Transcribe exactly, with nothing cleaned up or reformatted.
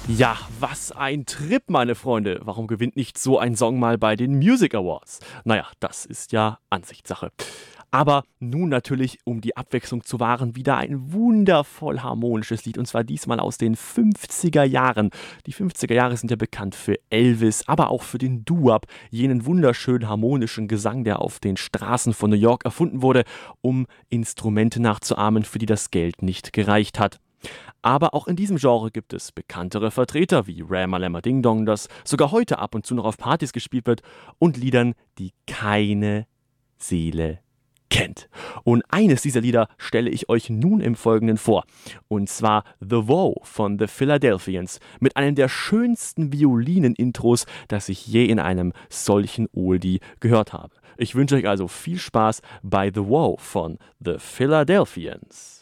Ja, was ein Trip, meine Freunde. Warum gewinnt nicht so ein Song mal bei den Music Awards? Naja, das ist ja Ansichtssache. Aber nun natürlich, um die Abwechslung zu wahren, wieder ein wundervoll harmonisches Lied, und zwar diesmal aus den fünfziger Jahren. Die fünfziger Jahre sind ja bekannt für Elvis, aber auch für den Doo-Wop, jenen wunderschönen harmonischen Gesang, der auf den Straßen von New York erfunden wurde, um Instrumente nachzuahmen, für die das Geld nicht gereicht hat. Aber auch in diesem Genre gibt es bekanntere Vertreter wie Ram-a-Lamma Ding Dong, das sogar heute ab und zu noch auf Partys gespielt wird, und Liedern, die keine Seele kennt. Und eines dieser Lieder stelle ich euch nun im Folgenden vor. Und zwar The Woe von The Philadelphians mit einem der schönsten Violinen-Intros, das ich je in einem solchen Oldie gehört habe. Ich wünsche euch also viel Spaß bei The Woe von The Philadelphians.